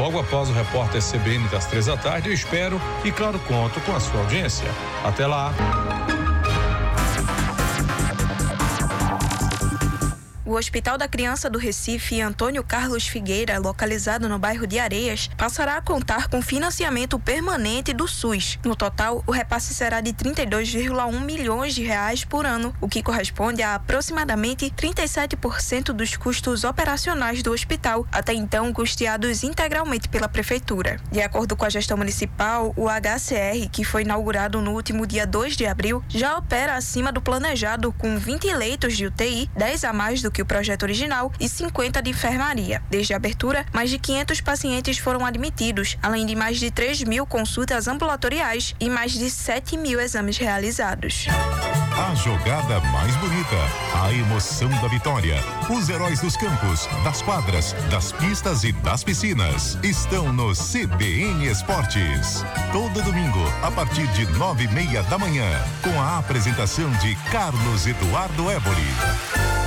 logo após o repórter CBN das 15h. Eu espero e, claro, conto com a sua audiência. Até lá. O Hospital da Criança do Recife, Antônio Carlos Figueira, localizado no bairro de Areias, passará a contar com financiamento permanente do SUS. No total, o repasse será de 32,1 milhões de reais por ano, o que corresponde a aproximadamente 37% dos custos operacionais do hospital, até então custeados integralmente pela Prefeitura. De acordo com a gestão municipal, o HCR, que foi inaugurado no último dia 2 de abril, já opera acima do planejado, com 20 leitos de UTI, 10 a mais do que o projeto original e 50 de enfermaria. Desde a abertura, mais de 500 pacientes foram admitidos, além de mais de 3.000 consultas ambulatoriais e mais de 7.000 exames realizados. A jogada mais bonita, a emoção da vitória, os heróis dos campos, das quadras, das pistas e das piscinas estão no CBN Esportes. Todo domingo, a partir de 9:30 da manhã, com a apresentação de Carlos Eduardo Éboli.